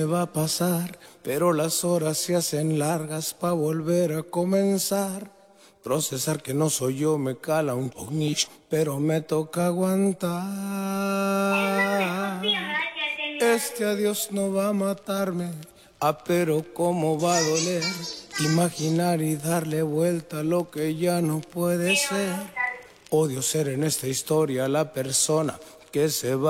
Me va a pasar, pero las horas se hacen largas pa' volver a comenzar. Procesar que no soy yo me cala un poquillo, pero me toca aguantar. Este adiós no va a matarme, pero cómo va a doler. Imaginar y darle vuelta a lo que ya no puede ser. Odio ser en esta historia la persona que se va.